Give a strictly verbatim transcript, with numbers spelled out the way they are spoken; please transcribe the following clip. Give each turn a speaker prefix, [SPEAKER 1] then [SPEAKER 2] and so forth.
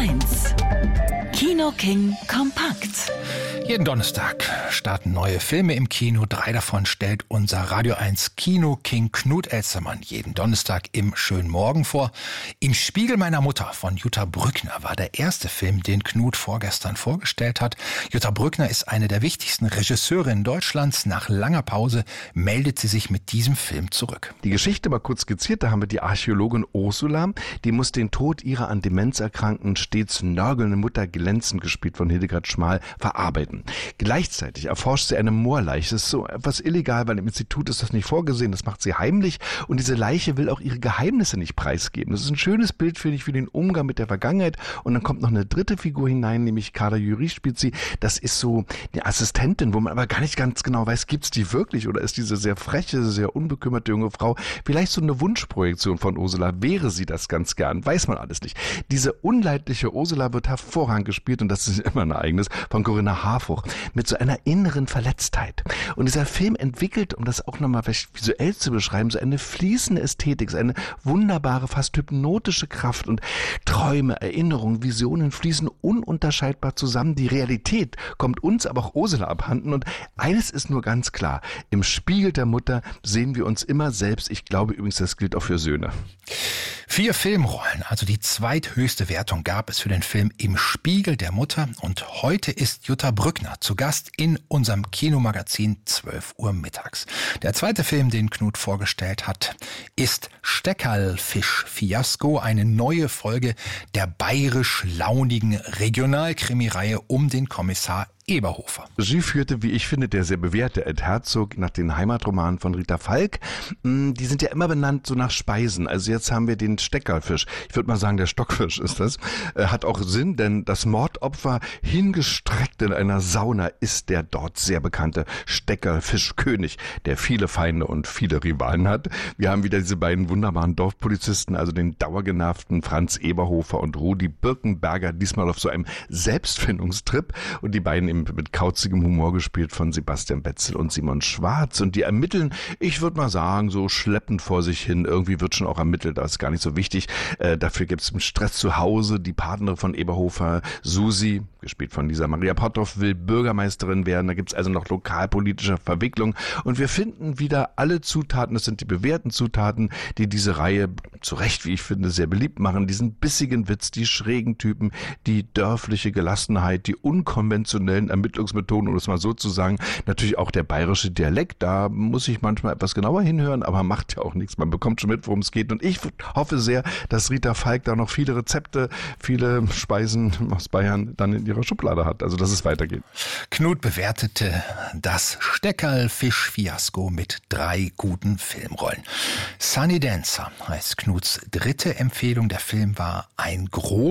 [SPEAKER 1] eins. Kino King kompakt.
[SPEAKER 2] Jeden Donnerstag starten neue Filme im Kino. Drei davon stellt unser Radio eins Kino King Knut Elstermann jeden Donnerstag im schönen Morgen vor. Im Spiegel meiner Mutter von Jutta Brückner war der erste Film, den Knut vorgestern vorgestellt hat. Jutta Brückner ist eine der wichtigsten Regisseurinnen Deutschlands. Nach langer Pause meldet sie sich mit diesem Film zurück.
[SPEAKER 3] Die Geschichte mal kurz skizziert, da haben wir die Archäologin Ursula, die muss den Tod ihrer an Demenz erkrankten, stets nörgelnden Mutter glänzend, gespielt von Hildegard Schmal, verarbeiten. Gleichzeitig erforscht sie eine Moorleiche. Das ist so etwas illegal, weil im Institut ist das nicht vorgesehen. Das macht sie heimlich. Und diese Leiche will auch ihre Geheimnisse nicht preisgeben. Das ist ein schönes Bild, finde ich, für den Umgang mit der Vergangenheit. Und dann kommt noch eine dritte Figur hinein, nämlich Kader Jury spielt sie. Das ist so eine Assistentin, wo man aber gar nicht ganz genau weiß, gibt's die wirklich? Oder ist diese sehr freche, sehr unbekümmerte junge Frau vielleicht so eine Wunschprojektion von Ursula? Wäre sie das ganz gern? Weiß man alles nicht. Diese unleidliche Ursula wird hervorragend gespielt, und das ist immer ein Ereignis, von Corinna Harfouch, mit so einer inneren Verletztheit. Und dieser Film entwickelt, um das auch nochmal visuell zu beschreiben, so eine fließende Ästhetik, so eine wunderbare, fast hypnotische Kraft, und Träume, Erinnerungen, Visionen fließen ununterscheidbar zusammen. Die Realität kommt uns, aber auch Ursula abhanden, und eines ist nur ganz klar: Im Spiegel der Mutter sehen wir uns immer selbst. Ich glaube übrigens, das gilt auch für Söhne.
[SPEAKER 2] Vier Filmrollen, also die zweithöchste Wertung, gab es für den Film Im Spiegel der Mutter. Und heute ist Jutta Brückner zu Gast in unserem Kinomagazin zwölf Uhr mittags. Der zweite Film, den Knut vorgestellt hat, ist Steckerlfisch-Fiasko, eine neue Folge der bayerisch-launigen Regionalkrimireihe um den Kommissar Eberhofer.
[SPEAKER 3] Regie führte, wie ich finde, der sehr bewährte Ed Herzog nach den Heimatromanen von Rita Falk. Die sind ja immer benannt so nach Speisen. Also jetzt haben wir den Steckerlfisch. Ich würde mal sagen, der Stockfisch ist das. Hat auch Sinn, denn das Mordopfer, hingestreckt in einer Sauna, ist der dort sehr bekannte Steckerlfischkönig, der viele Feinde und viele Rivalen hat. Wir haben wieder diese beiden wunderbaren Dorfpolizisten, also den dauergenervten Franz Eberhofer und Rudi Birkenberger, diesmal auf so einem Selbstfindungstrip, und die beiden mit kauzigem Humor gespielt von Sebastian Betzel und Simon Schwarz. Und die ermitteln, ich würde mal sagen, so schleppend vor sich hin. Irgendwie wird schon auch ermittelt, das ist gar nicht so wichtig. Äh, dafür gibt es Stress zu Hause. Die Partnerin von Eberhofer, Susi, gespielt von Lisa Maria Potthoff, will Bürgermeisterin werden. Da gibt es also noch lokalpolitische Verwicklung. Und wir finden wieder alle Zutaten, das sind die bewährten Zutaten, die diese Reihe zu Recht, wie ich finde, sehr beliebt machen. Diesen bissigen Witz, die schrägen Typen, die dörfliche Gelassenheit, die unkonventionellen Ermittlungsmethoden, um es mal so zu sagen. Natürlich auch der bayerische Dialekt, da muss ich manchmal etwas genauer hinhören, aber macht ja auch nichts. Man bekommt schon mit, worum es geht. Und ich hoffe sehr, dass Rita Falk da noch viele Rezepte, viele Speisen aus Bayern dann in ihrer Schublade hat. Also, dass es weitergeht.
[SPEAKER 2] Knut bewertete das Steckerlfisch-Fiasko mit drei guten Filmrollen. Sunny Dancer heißt Knuts dritte Empfehlung. Der Film war ein großes